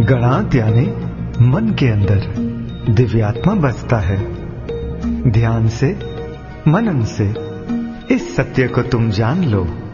गणात यानी मन के अंदर दिव्यात्मा बसता है। ध्यान से, मनन से इस सत्य को तुम जान लो।